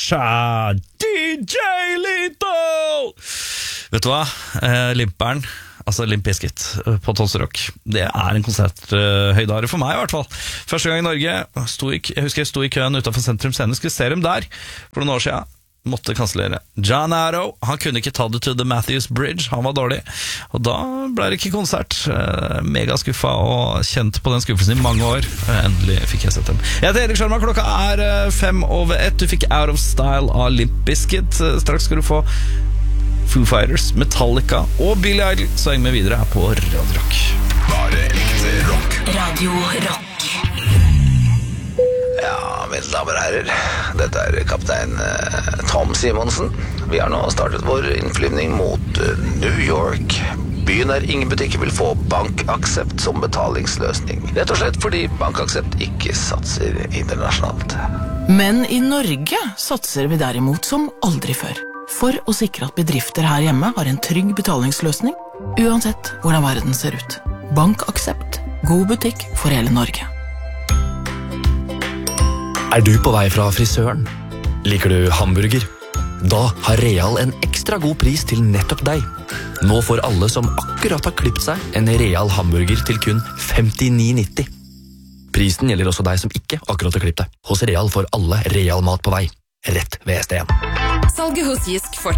Sha DJ Lito! Vet du hva? Limperen, altså Limp Bizkit på Tonsor Rock, det en konserthøydare for meg i hvert fall. Første gang i Norge, jeg husker jeg sto i køen utenfor Sentrum Scene, skulle se dem der for noen år siden. Måtte kansellere. John Arrow, han kunne ikke ta det til The Matthews Bridge, han var dårlig, og da ble det ikke konsert. Mega skuffa og kjent på den skuffelsen i mange år. Endelig fikk jeg sett dem. Jeg heter Erik Sjarma, klokka 5:05. Du fikk Out of Style av Limp Bizkit. Straks skal du få Foo Fighters, Metallica og Billy Idol. Så heng med videre her på Radio Rock. Bare ekte rock. Radio Rock. Ja, mine damer og herrer, dette kaptein Tom Simonsen. Vi har nå startet vår innflyvning mot New York. Byen ingen butikker vil få bankaksept som betalingsløsning. Rett og slett fordi bankaksept ikke satser internasjonalt. Men i Norge satser vi derimot som aldri før. For å sikre at bedrifter her hjemme har en trygg betalingsløsning, uansett hvordan verden ser ut. Bankaksept. God butikk for hele Norge. Du på vei fra frisøren? Liker du hamburger? Da har Real en ekstra god pris til nettopp deg. Nå får alle som akkurat har klippet seg en Real hamburger til kun 59,90. Prisen gjelder også deg som ikke akkurat har klippet deg. Hos Real får alle Real mat på vei. Rett ved ST1. Salget hos Gisk fortsetter.